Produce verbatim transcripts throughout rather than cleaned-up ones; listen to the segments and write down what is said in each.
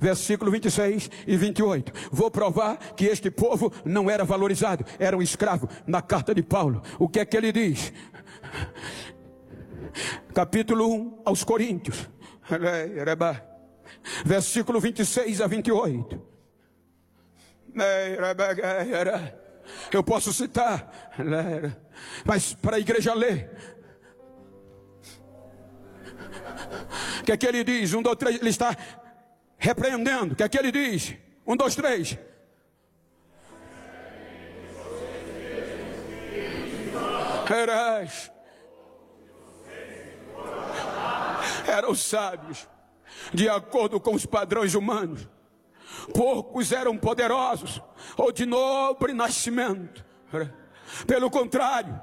versículo vinte e seis e vinte e oito. Vou provar que este povo não era valorizado, era um escravo. Na carta de Paulo, o que é que ele diz? Capítulo um aos Coríntios, versículo vinte e seis a vinte e oito. Eu posso citar, mas para a igreja ler. O que é que ele diz? Um, dois, três. Ele está repreendendo. O que é que ele diz? Um, dois, três. Eras. Eram sábios, de acordo com os padrões humanos. Poucos eram poderosos ou de nobre nascimento. Pelo contrário,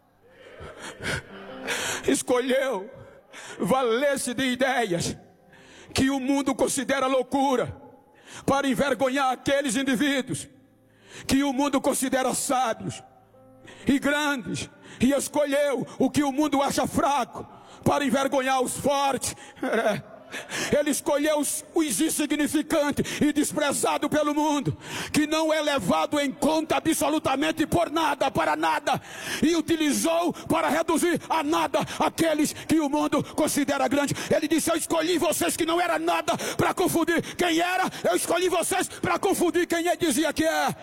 escolheu valer-se de ideias que o mundo considera loucura, para envergonhar aqueles indivíduos que o mundo considera sábios e grandes, e escolheu o que o mundo acha fraco para envergonhar os fortes. Ele escolheu os, os insignificantes e desprezado pelo mundo, que não é levado em conta absolutamente por nada, para nada, e utilizou para reduzir a nada aqueles que o mundo considera grande. Ele disse: eu escolhi vocês que não era nada para confundir quem era, eu escolhi vocês para confundir quem ele dizia que é.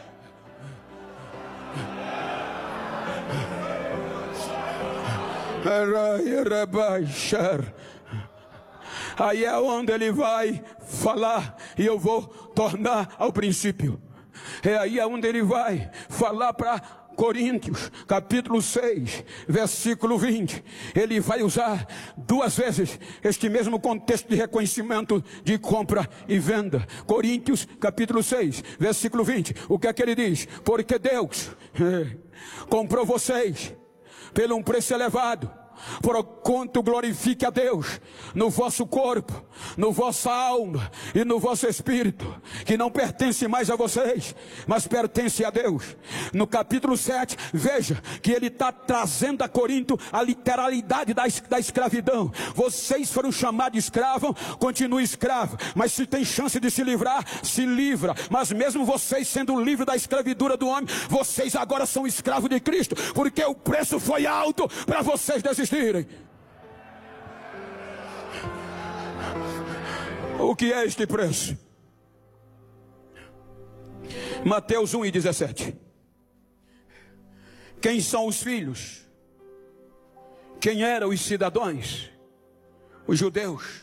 Aí é onde ele vai falar, e eu vou tornar ao princípio. É aí onde ele vai falar para Coríntios, capítulo seis, versículo vinte. Ele vai usar duas vezes este mesmo contexto de reconhecimento de compra e venda. Coríntios, capítulo seis, versículo vinte. O que é que ele diz? Porque Deus é, comprou vocês pelo um preço elevado, por quanto glorifique a Deus no vosso corpo, no vossa alma e no vosso espírito, que não pertence mais a vocês, mas pertence a Deus. No capítulo sete, veja que ele está trazendo a Corinto a literalidade da, da escravidão. Vocês foram chamados de escravo, continue escravo, mas se tem chance de se livrar, se livra. Mas mesmo vocês sendo livres da escravidura do homem, vocês agora são escravos de Cristo, porque o preço foi alto para vocês desistirem. O que é este preço? Mateus um e dezessete. Quem são os filhos? Quem eram os cidadãos? Os judeus.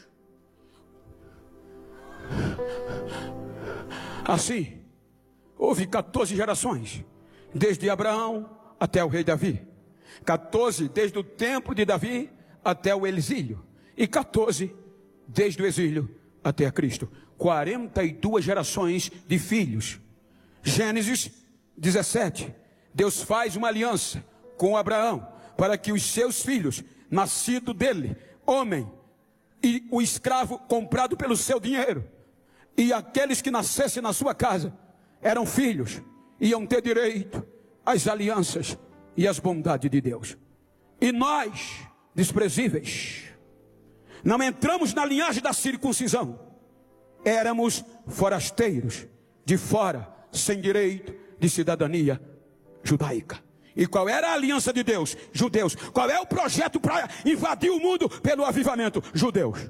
Assim, houve quatorze gerações, desde Abraão até o rei Davi. quatorze desde o templo de Davi até o exílio, e quatorze desde o exílio até a Cristo. quarenta e duas gerações de filhos. Gênesis dezessete, Deus faz uma aliança com Abraão, para que os seus filhos, nascido dele, homem, e o escravo comprado pelo seu dinheiro, e aqueles que nascessem na sua casa, eram filhos, iam ter direito às alianças e às bondades de Deus. E nós, desprezíveis, não entramos na linhagem da circuncisão, éramos forasteiros, de fora, sem direito de cidadania judaica. E qual era a aliança de Deus? Judeus. Qual é o projeto para invadir o mundo pelo avivamento? Judeus.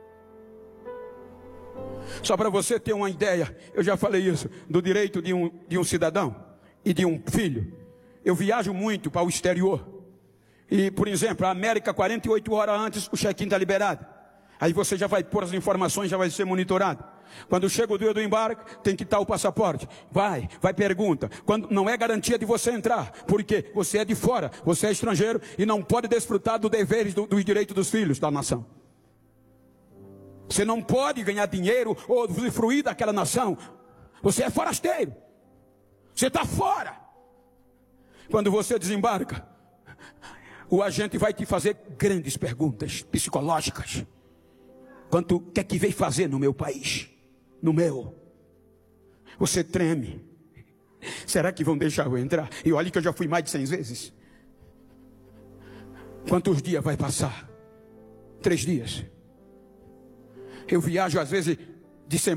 Só para você ter uma ideia, eu já falei isso, do direito de um, de um cidadão e de um filho. Eu viajo muito para o exterior. E, por exemplo, a América, quarenta e oito horas antes, o check-in está liberado. Aí você já vai pôr as informações, já vai ser monitorado. Quando chega o dia do embarque, tem que estar o passaporte. Vai, vai pergunta. Quando não é garantia de você entrar. Porque você é de fora, você é estrangeiro e não pode desfrutar dos deveres, do, dos direitos dos filhos da nação. Você não pode ganhar dinheiro ou usufruir daquela nação. Você é forasteiro. Você está fora. Quando você desembarca, o agente vai te fazer grandes perguntas psicológicas. Quanto o que é que veio fazer no meu país? No meu. Você treme. Será que vão deixar eu entrar? E olha que eu já fui mais de cem vezes. Quantos dias vai passar? Três dias. Eu viajo às vezes de semana.